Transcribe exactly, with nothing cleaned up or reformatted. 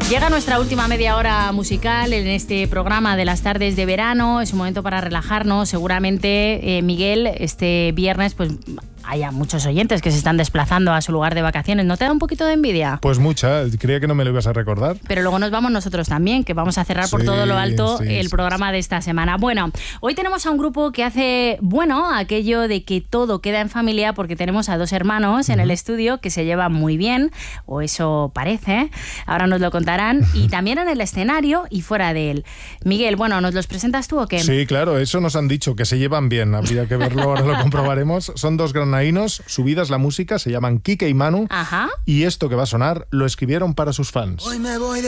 Llega nuestra última media hora musical en este programa de las tardes de verano. Es un momento para relajarnos. Seguramente, eh, Miguel, este viernes pues haya muchos oyentes que se están desplazando a su lugar de vacaciones. ¿No te da un poquito de envidia? Pues mucha. Creía que no me lo ibas a recordar. Pero luego nos vamos nosotros también, que vamos a cerrar por sí, todo lo alto sí, el sí, programa sí. de esta semana. Bueno, hoy tenemos a un grupo que hace, bueno, aquello de que todo queda en familia, porque tenemos a dos hermanos en uh-huh. el estudio que se llevan muy bien, o eso parece. Ahora nos lo contarán. Y también en el escenario y fuera de él. Miguel, bueno, ¿nos los presentas tú o qué? Sí, claro, eso nos han dicho, que se llevan bien. Habría que verlo, ahora lo comprobaremos. Son dos granadinos, subidas la música, se llaman Quique y Manu. Ajá. Y esto que va a sonar lo escribieron para sus fans. Hoy me voy de